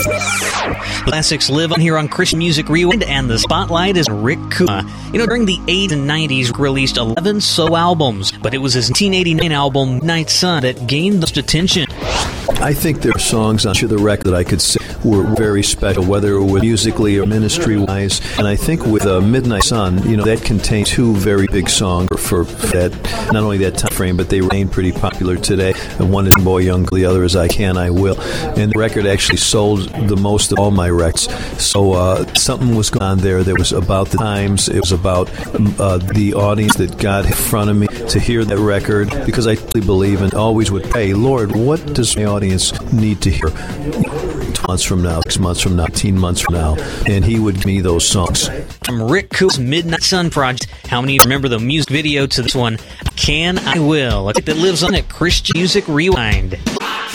Classics live on here on Christian Music Rewind, and the spotlight is Rick Kuma. During the 80s and 90s, Rick released 11 solo albums, but it was his 1989 album, Midnight Sun, that gained the most attention. I think there are songs on the record that I could say were very special, whether it was musically or ministry-wise. And I think with Midnight Sun, that contains two very big songs for that, not only that time frame, but they remain pretty popular today. And one is Boy Young, the other is I Can, I Will. And the record actually sold the most of all my records. So something was going on there that was about the times. It was about the audience that God had in front of me to hear that record, because I really believe and always would pray, Lord, what does my audience need to hear 2 months from now, 6 months from now, 18 months from now? And he would give me those songs. From Rick Kuma's Midnight Sun project, how many remember the music video to this one? Can, I Will, a that lives on at Christian Music Rewind.